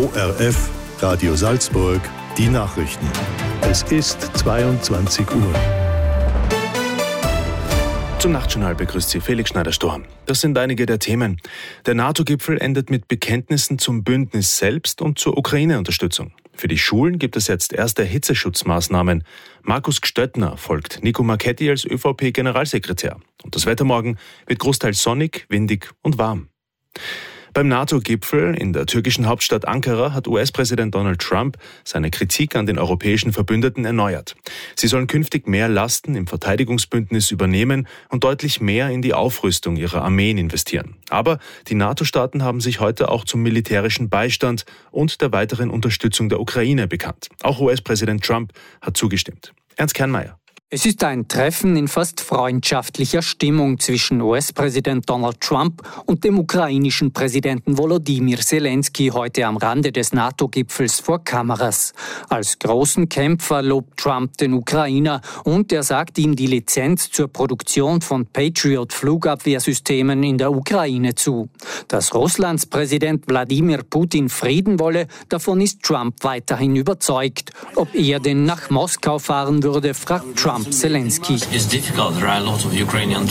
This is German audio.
ORF Radio Salzburg, die Nachrichten. Es ist 22 Uhr. Zum Nachtjournal begrüßt Sie Felix Schneider-Storm. Das sind einige der Themen. Der NATO-Gipfel endet mit Bekenntnissen zum Bündnis selbst und zur Ukraine-Unterstützung. Für die Schulen gibt es jetzt erste Hitzeschutzmaßnahmen. Markus Gstöttner folgt Nico Marchetti als ÖVP-Generalsekretär. Und das Wetter morgen wird großteils sonnig, windig und warm. Beim NATO-Gipfel in der türkischen Hauptstadt Ankara hat US-Präsident Donald Trump seine Kritik an den europäischen Verbündeten erneuert. Sie sollen künftig mehr Lasten im Verteidigungsbündnis übernehmen und deutlich mehr in die Aufrüstung ihrer Armeen investieren. Aber die NATO-Staaten haben sich heute auch zum militärischen Beistand und der weiteren Unterstützung der Ukraine bekannt. Auch US-Präsident Trump hat zugestimmt. Ernst Kernmeier. Es ist ein Treffen in fast freundschaftlicher Stimmung zwischen US-Präsident Donald Trump und dem ukrainischen Präsidenten Volodymyr Zelensky heute am Rande des NATO-Gipfels vor Kameras. Als großen Kämpfer lobt Trump den Ukrainer und er sagt ihm die Lizenz zur Produktion von Patriot-Flugabwehrsystemen in der Ukraine zu. Dass Russlands Präsident Wladimir Putin Frieden wolle, davon ist Trump weiterhin überzeugt. Ob er denn nach Moskau fahren würde, fragt Trump Zelensky.